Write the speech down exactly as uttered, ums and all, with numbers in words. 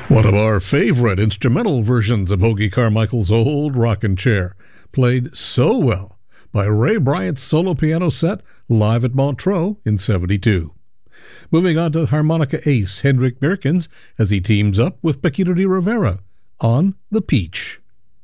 One of our favorite instrumental versions of Hoagy Carmichael's Old Rockin' Chair, played so well by Ray Bryant's solo piano set live at Montreux in seventy-two. Moving on to harmonica ace Hendrik Meerkens as he teams up with Paquito de Rivera on The Peach.